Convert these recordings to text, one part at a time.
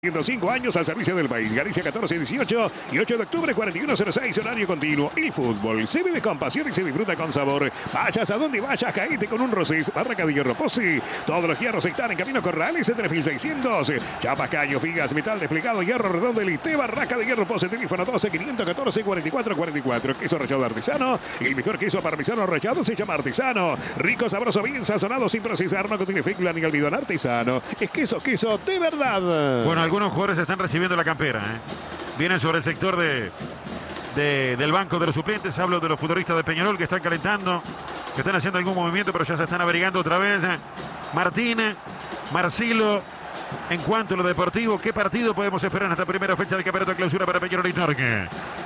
105 años al servicio del país. Galicia 14-18 y 8 de octubre 41-06, horario continuo. El fútbol se vive con pasión y se disfruta con sabor. Vayas a donde vayas, caíte con un Rosés. Barraca de Hierro Pozzi. Todos los hierros están en Camino Corrales 3600. Chapas, caño, figas, metal desplegado, hierro redondo, elite. Barraca de Hierro Pozzi. Teléfono 12-514-4444. Queso rallado artesano. El mejor queso parmesano rallado se llama artesano. Rico, sabroso, bien sazonado, sin procesar. No contiene fécula ni almidón, artesano. Es queso de verdad. Bueno, algunos jugadores están recibiendo la campera. Vienen sobre el sector del banco de los suplentes. Hablo de los futbolistas de Peñarol que están calentando, que están haciendo algún movimiento, pero ya se están averiguando otra vez. Martín, Marcelo, en cuanto a lo deportivo, ¿qué partido podemos esperar en esta primera fecha de campeonato de clausura para Peñarol y Torque?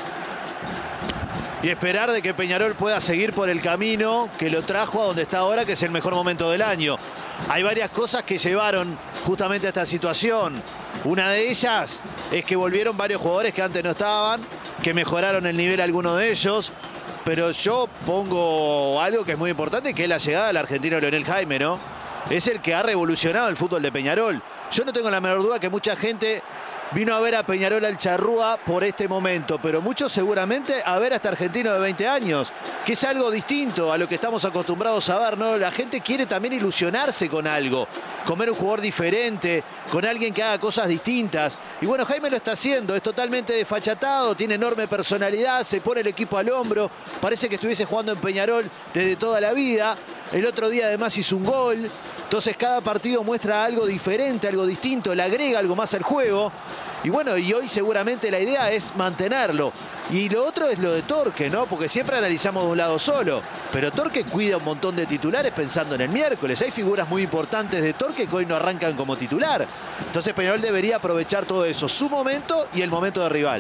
Y esperar de que Peñarol pueda seguir por el camino que lo trajo a donde está ahora, que es el mejor momento del año. Hay varias cosas que llevaron justamente a esta situación. Una de ellas es que volvieron varios jugadores que antes no estaban, que mejoraron el nivel algunos de ellos. Pero yo pongo algo que es muy importante, que es la llegada del argentino Leonel Jaime, ¿no? Es el que ha revolucionado el fútbol de Peñarol. Yo no tengo la menor duda que mucha gente vino a ver a Peñarol al Charrúa por este momento, pero muchos seguramente a ver a este argentino de 20 años, que es algo distinto a lo que estamos acostumbrados a ver, ¿no? La gente quiere también ilusionarse con algo, con ver un jugador diferente, con alguien que haga cosas distintas. Y bueno, Jaime lo está haciendo, es totalmente desfachatado, tiene enorme personalidad, se pone el equipo al hombro, parece que estuviese jugando en Peñarol desde toda la vida. El otro día además hizo un gol. Entonces cada partido muestra algo diferente, algo distinto, le agrega algo más al juego. Y bueno, y hoy seguramente la idea es mantenerlo. Y lo otro es lo de Torque, ¿no? Porque siempre analizamos de un lado solo. Pero Torque cuida un montón de titulares pensando en el miércoles. Hay figuras muy importantes de Torque que hoy no arrancan como titular. Entonces Peñarol debería aprovechar todo eso, su momento y el momento de rival.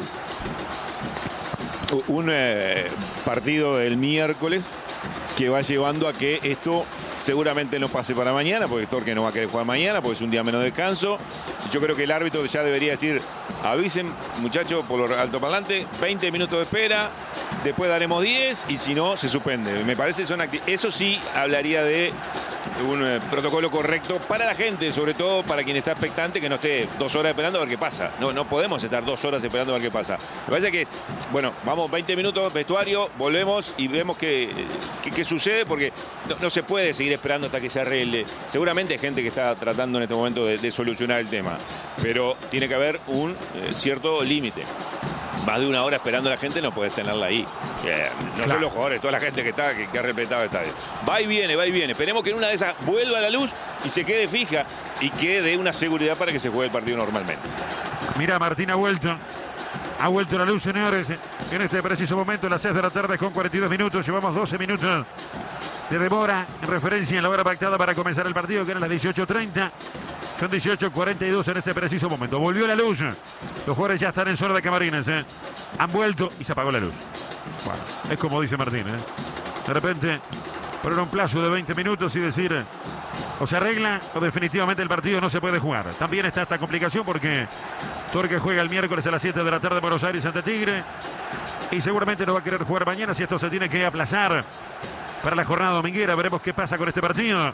Un partido del miércoles que va llevando a que esto seguramente no pase para mañana, porque Torque no va a querer jugar mañana, porque es un día menos de descanso. Yo creo que el árbitro ya debería decir, avisen, muchachos, por lo altoparlante, 20 minutos de espera, después daremos 10 y si no, se suspende. Me parece eso sí hablaría de un protocolo correcto para la gente, sobre todo para quien está expectante, que no esté 2 horas esperando a ver qué pasa. No podemos estar 2 horas esperando a ver qué pasa. Me parece que, bueno, vamos 20 minutos, vestuario, volvemos y vemos qué sucede, porque no se puede seguir esperando hasta que se arregle. Seguramente hay gente que está tratando en este momento de solucionar el tema, pero tiene que haber un cierto límite. Más de 1 hora esperando a la gente no puedes tenerla ahí. No solo los jugadores, toda la gente que ha repletado el estadio. Va y viene, va y viene. Esperemos que en una de esas vuelva a la luz y se quede fija y que dé una seguridad para que se juegue el partido normalmente. Mira, Martín ha vuelto. Ha vuelto la luz, señores. En este preciso momento, a las 6 de la tarde con 42 minutos. Llevamos 12 minutos de demora en referencia a la hora pactada para comenzar el partido, que eran las 18:30. Son 18:42 en este preciso momento. Volvió la luz. Los jugadores ya están en zona de camarines. Han vuelto y se apagó la luz. Bueno, es como dice Martín. De repente, poner un plazo de 20 minutos y decir, o se arregla o definitivamente el partido no se puede jugar. También está esta complicación porque Torque juega el miércoles a las 7 de la tarde en Buenos Aires ante Tigre. Y seguramente no va a querer jugar mañana si esto se tiene que aplazar para la jornada dominguera. Veremos qué pasa con este partido.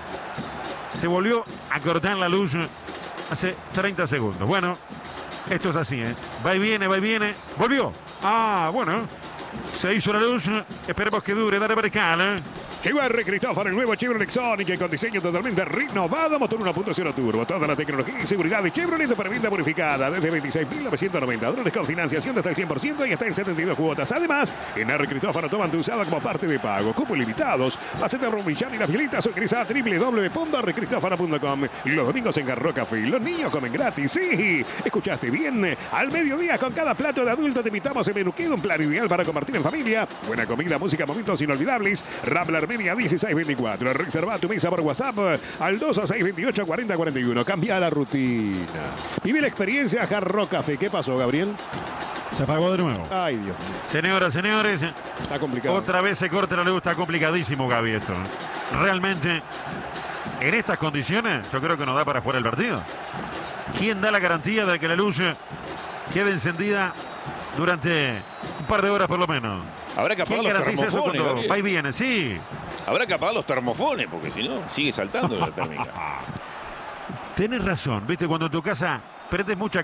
Se volvió a cortar la luz hace 30 segundos. Bueno, esto es así, Va y viene, Volvió. Bueno. Se hizo la luz. Esperemos que dure. Dale Bercal, Chevrolet Cristófaro, el nuevo Chevrolet Sonic con diseño totalmente renovado, motor 1.0 turbo, toda la tecnología y seguridad de Chevrolet para venta bonificada desde 26.990 dólares con financiación desde el 100% y hasta en 72 cuotas. Además, en R. Cristófaro toman tu usada como parte de pago. Cupos limitados. Pasete a Romillán y las fielitas o ingresa a www.rcristófaro.com. Los domingos en Garro Café. Los niños comen gratis. Sí, escuchaste bien. Al mediodía con cada plato de adulto te invitamos en menú. Queda un plan ideal para compartir en familia. Buena comida, música, momentos inolvidables. Rappler Armenia 1624. Reserva tu mesa por WhatsApp al 2628-4041. Cambia la rutina. Vive la experiencia Jarro Café. ¿Qué pasó, Gabriel? Se apagó de nuevo. Ay, Dios mío. Señoras, señores. Está complicado. Otra vez se corta la luz. Está complicadísimo, Gaby, esto. Realmente, en estas condiciones, yo creo que no da para jugar el partido. ¿Quién da la garantía de que la luz quede encendida durante un par de horas por lo menos? Habrá que apagar los termofones. Va y viene, sí. Habrá que apagar los termofones, porque si no, sigue saltando la térmica. Tenés razón, viste, cuando en tu casa prende mucha